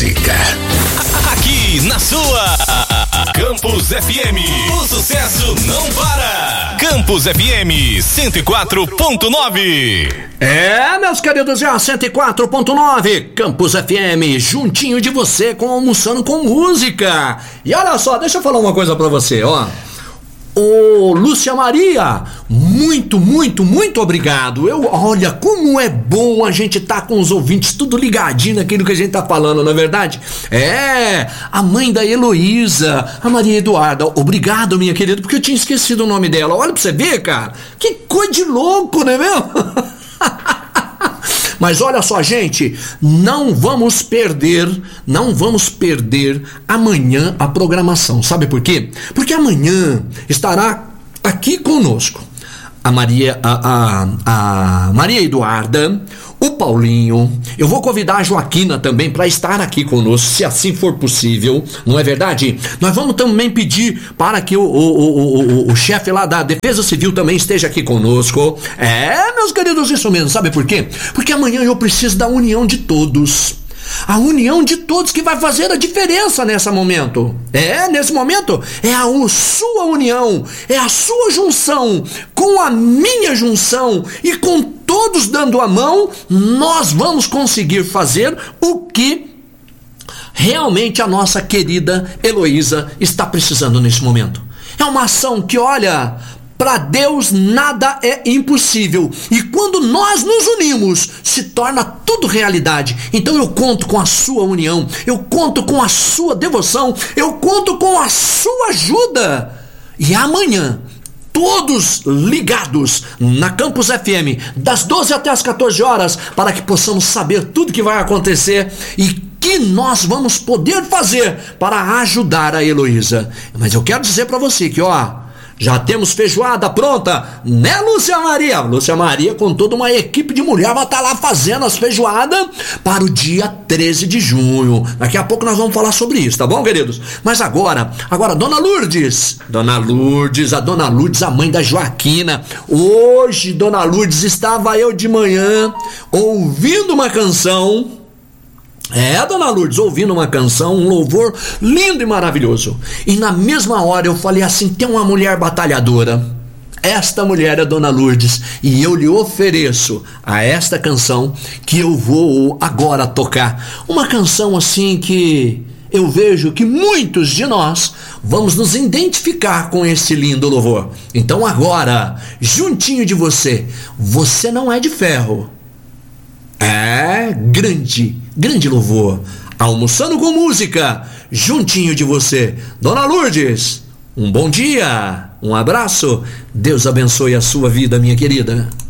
música. Aqui na sua Campus FM, o sucesso não para. Campus FM 104.9. Meus queridos, já 104.9 Campus FM, juntinho de você, com Almoçando com Música. E olha só, deixa eu falar uma coisa pra você, ó. Ô, Lúcia Maria, muito obrigado. Olha, como é bom a gente tá com os ouvintes tudo ligadinho naquilo que a gente tá falando, não é verdade? A mãe da Heloísa, a Maria Eduarda, obrigado, minha querida, porque eu tinha esquecido o nome dela. Olha pra você ver, cara, que coisa de louco, não é mesmo? Mas olha só, gente, não vamos perder amanhã a programação. Sabe por quê? Porque amanhã estará aqui conosco a Maria Eduarda, o Paulinho. Eu vou convidar a Joaquina também para estar aqui conosco, se assim for possível, não é verdade? Nós vamos também pedir para que o chefe lá da Defesa Civil também esteja aqui conosco. Meus queridos, isso mesmo. Sabe por quê? Porque amanhã eu preciso da união de todos. A união de todos que vai fazer a diferença nesse momento. Nesse momento é a sua união, é a sua junção com a minha junção, e com todos dando a mão, nós vamos conseguir fazer o que realmente a nossa querida Heloísa está precisando nesse momento. É uma ação que, olha, para Deus nada é impossível, e quando nós nos unimos, se torna tudo realidade. Então eu conto com a sua união, eu conto com a sua devoção, eu conto com a sua ajuda. E amanhã, todos ligados na Campus FM, das 12 até as 14 horas, para que possamos saber tudo que vai acontecer e que nós vamos poder fazer para ajudar a Heloísa. Mas eu quero dizer para você que, já temos feijoada pronta, né, Lúcia Maria? Lúcia Maria, com toda uma equipe de mulher, vai estar lá fazendo as feijoadas para o dia 13 de junho. Daqui a pouco nós vamos falar sobre isso, tá bom, queridos? Mas agora, Dona Lourdes, a mãe da Joaquina. Hoje, Dona Lourdes, estava eu de manhã ouvindo uma canção. Dona Lourdes, ouvindo uma canção, um louvor lindo e maravilhoso. E na mesma hora eu falei assim: tem uma mulher batalhadora. Esta mulher é Dona Lourdes, e eu lhe ofereço a esta canção que eu vou agora tocar. Uma canção assim que eu vejo que muitos de nós vamos nos identificar com esse lindo louvor. Então agora, juntinho de você, você não é de ferro. Grande louvor. Almoçando com Música, juntinho de você. Dona Lourdes, um bom dia, um abraço. Deus abençoe a sua vida, minha querida.